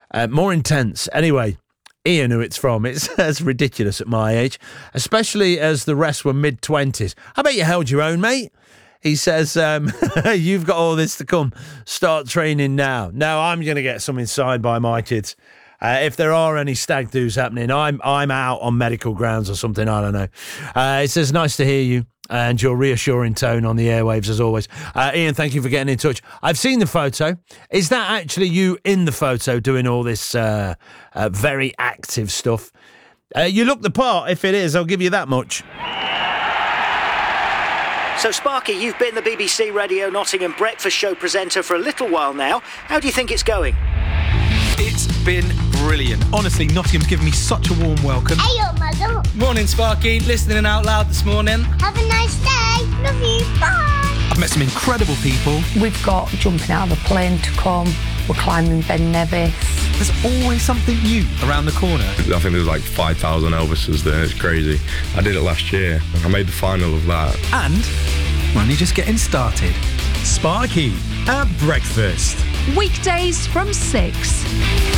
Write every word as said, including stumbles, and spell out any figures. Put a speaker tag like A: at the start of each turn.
A: Uh, more intense. Anyway, Ian, who it's from, it's, it's ridiculous at my age, especially as the rest were mid-twenties. I bet you held your own, mate. He says, um, you've got all this to come. Start training now. No, I'm going to get something signed by my kids. Uh, if there are any stag do's happening, I'm I'm out on medical grounds or something. I don't know. Uh, it says, nice to hear you and your reassuring tone on the airwaves as always. Uh, Ian, thank you for getting in touch. I've seen the photo. Is that actually you in the photo doing all this uh, uh, very active stuff? Uh, you look the part. If it is, I'll give you that much.
B: So, Sparky, you've been the B B C Radio Nottingham breakfast show presenter for a little while now. How do you think it's going?
C: It's been brilliant. Honestly, Nottingham's given me such a warm welcome.
D: Hey, up, mother.
E: Morning, Sparky. Listening out loud this morning.
D: Have a nice day. Love you. Bye.
C: I've met some incredible people.
F: We've got jumping out of a plane to come. We're climbing Ben Nevis.
C: There's always something new around the corner.
G: I think there's like five thousand Elvises there. It's crazy. I did it last year. I made the final of that.
C: And we're only just getting started.
H: Sparky at breakfast.
I: Weekdays from six.